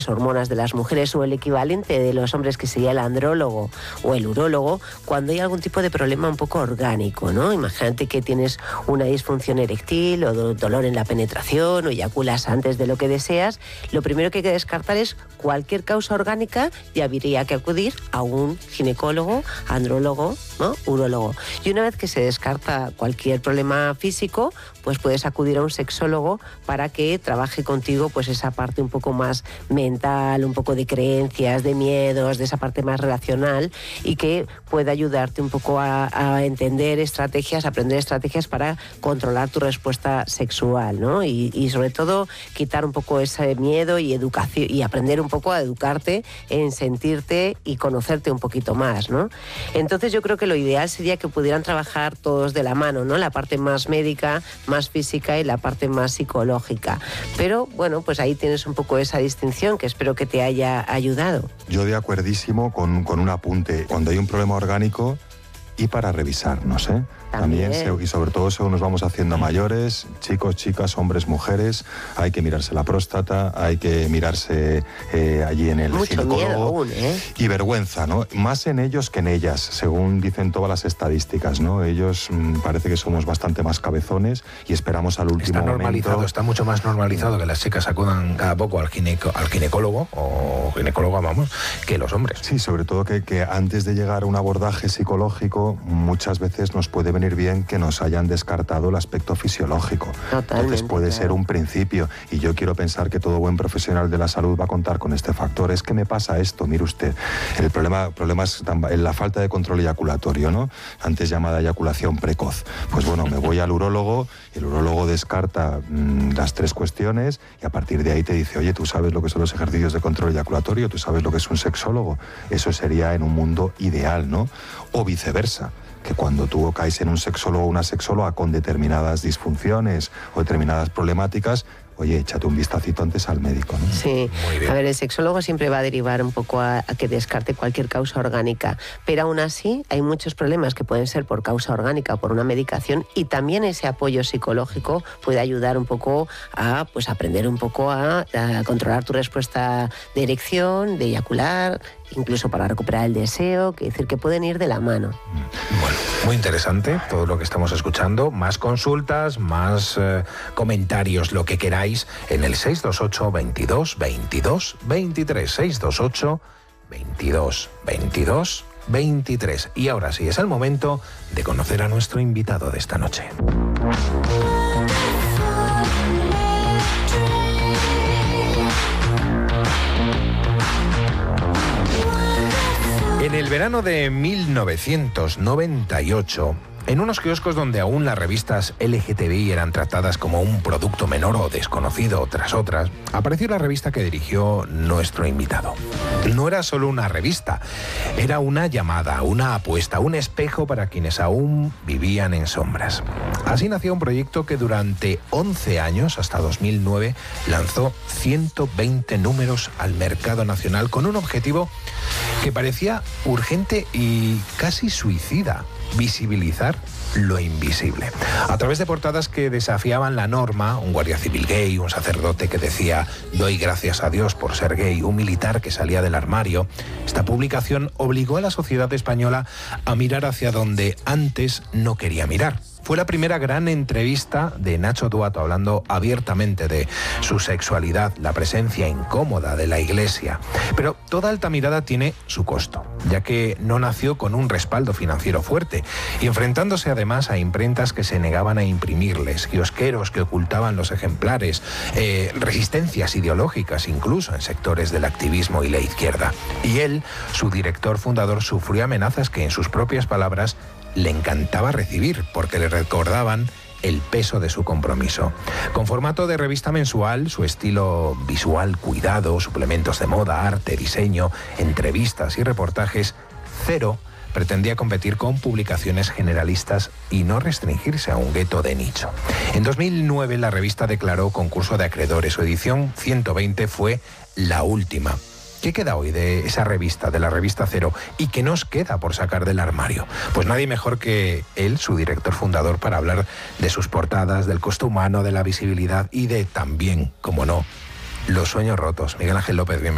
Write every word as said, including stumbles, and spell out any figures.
hormonas de las mujeres, o el equivalente de los hombres, que sería el andrólogo o el urólogo, cuando hay algún tipo de problema un poco orgánico, ¿no? Imagínate que tienes una disfunción eréctil o do- dolor en la penetración o eyaculas antes de lo que deseas. Lo primero que hay que descartar es cualquier causa orgánica, y habría que acudir a un ginecólogo, andrólogo, ¿no? Urólogo. Y una vez que se descarta cualquier problema físico, pues puedes acudir a un sexólogo para que trabaje contigo pues esa parte un poco más mental, un poco de creencias, de miedos, de esa parte más relacional, y que pueda ayudarte un poco a, a entender estrategias, aprender estrategias para controlar tu respuesta sexual, ¿no? Y, y sobre todo quitar un poco ese miedo y educación, y aprender un poco a educarte en sentirte y conocerte un poquito más, ¿no? Entonces yo creo que lo ideal sería que pudieran trabajar todos de la mano, ¿no? La parte más médica, más física, y la parte más psicológica. Pero bueno, pues ahí tienes un poco esa distinción, que espero que te haya ayudado. Yo de acuerdísimo con, con un apunte. Cuando hay un problema orgánico, y para revisarnos, ¿eh? También, También y sobre todo según nos vamos haciendo mayores, chicos, chicas, hombres, mujeres, hay que mirarse la próstata, hay que mirarse eh, allí en el Mucho ginecólogo. miedo aún, ¿eh? Y vergüenza, ¿no? Más en ellos que en ellas, según dicen todas las estadísticas, ¿no? Ellos mmm, parece que somos bastante más cabezones y esperamos al último está normalizado, momento. Está mucho más normalizado que las chicas acudan cada poco al, gineco, al ginecólogo, o ginecóloga, vamos, que los hombres. Sí, sobre todo que, que antes de llegar a un abordaje psicológico, muchas veces nos puede venir bien que nos hayan descartado el aspecto fisiológico. Totalmente, Entonces puede claro. ser un principio, y yo quiero pensar que todo buen profesional de la salud va a contar con este factor. Es que me pasa esto, mire usted, el problema, problema es la falta de control eyaculatorio, ¿no? Antes llamada eyaculación precoz. Pues bueno, me voy al urólogo, el urólogo descarta mmm, las tres cuestiones, y a partir de ahí te dice, oye, ¿tú sabes lo que son los ejercicios de control eyaculatorio? ¿Tú sabes lo que es un sexólogo? Eso sería en un mundo ideal, ¿no? O viceversa, que cuando tú caes en un sexólogo o una sexóloga con determinadas disfunciones o determinadas problemáticas, oye, échate un vistacito antes al médico, ¿no? Sí, Muy bien. a ver, el sexólogo siempre va a derivar un poco a, a que descarte cualquier causa orgánica, pero aún así hay muchos problemas que pueden ser por causa orgánica o por una medicación, y también ese apoyo psicológico puede ayudar un poco a, pues, aprender un poco a, a controlar tu respuesta de erección, de eyacular, incluso para recuperar el deseo, que decir que pueden ir de la mano. Bueno, muy interesante todo lo que estamos escuchando. Más consultas, más eh, comentarios, lo que queráis, en el seis dos ocho, veintidós, veintidós, veintitrés, seis dos ocho, veintidós, veintidós, veintitrés. Y ahora sí, es el momento de conocer a nuestro invitado de esta noche. En el verano de mil novecientos noventa y ocho, en unos kioscos donde aún las revistas L G T B I eran tratadas como un producto menor o desconocido tras otras, apareció la revista que dirigió nuestro invitado. No era solo una revista, era una llamada, una apuesta, un espejo para quienes aún vivían en sombras. Así nació un proyecto que durante once años, hasta dos mil nueve, lanzó ciento veinte números al mercado nacional con un objetivo que parecía urgente y casi suicida: visibilizar lo invisible. A través de portadas que desafiaban la norma, un guardia civil gay, un sacerdote que decía «doy gracias a Dios por ser gay», un militar que salía del armario, esta publicación obligó a la sociedad española a mirar hacia donde antes no quería mirar. Fue la primera gran entrevista de Nacho Duato hablando abiertamente de su sexualidad, la presencia incómoda de la Iglesia. Pero toda alta mirada tiene su costo, ya que no nació con un respaldo financiero fuerte, y enfrentándose además a imprentas que se negaban a imprimirles, kiosqueros que ocultaban los ejemplares, eh, resistencias ideológicas incluso en sectores del activismo y la izquierda. Y él, su director fundador, sufrió amenazas que, en sus propias palabras, le encantaba recibir, porque le recordaban el peso de su compromiso. Con formato de revista mensual, su estilo visual cuidado, suplementos de moda, arte, diseño, entrevistas y reportajes, Cero pretendía competir con publicaciones generalistas y no restringirse a un gueto de nicho. En dos mil nueve la revista declaró concurso de acreedores. Su edición ciento veinte fue la última. ¿Qué queda hoy de esa revista, de la revista Cero? ¿Y qué nos queda por sacar del armario? Pues nadie mejor que él, su director fundador, para hablar de sus portadas, del costo humano, de la visibilidad y de también, como no, los sueños rotos. Miguel Ángel López, bienvenido.